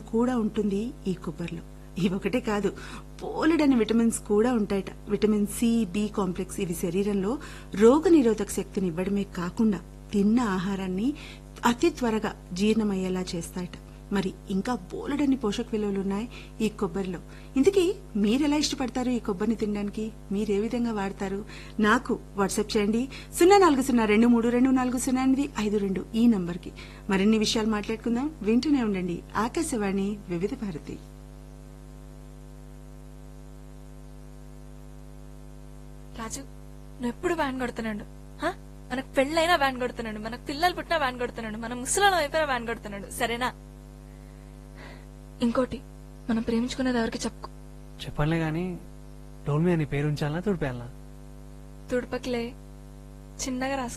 కూడా ఉంటుంది ఈ కొబ్బరిలో. ఇవొకటే కాదు, పోలెడని విటమిన్స్ కూడా ఉంటాయట. విటమిన్ సి, బి కాంప్లెక్స్ ఇవి శరీరంలో రోగ నిరోధక శక్తిని ఇవ్వడమే కాకుండా తిన్న ఆహారాన్ని అతి త్వరగా జీర్ణమయ్యేలా చేస్తాయట. మరి ఇంకా బోలెడన్ని పోషక విలువలున్నాయి ఈ కొబ్బరిలో. ఇంతకీ మీరెలా ఇష్టపడతారు ఈ కొబ్బరిని తినడానికి? మీరే విధంగా వాడతారు? నాకు వాట్సాప్ చేయండి 0402324085 ఈ నంబర్కి. మరిన్ని విషయాలు మాట్లాడుకుందాం. వింటూనే ఉండండి ఆకాశవాణి వివిధ భారతి. రాజు, నువ్వు ఎప్పుడు వ్యాన్ కొడుతున్నాడు. మనకు పెళ్ళైనా వ్యాన్ కొడుతున్నాడు, మనకు పిల్లలు పుట్టినా వ్యాన్ కొడుతున్నాడు, మన ముసలాల అయిపోయినా వ్యాన్ కొడుతున్నాడు. సరేనా? ఇంకోటి, మనం ప్రేమించుకునేది ఎవరికి చెప్పుకో. చెప్పనులే గాని డోల్ మీద నీ పేరు ఉంచాలా తుడిపేయాలా? తుడపకిలే, చిన్నగా రాసుకో.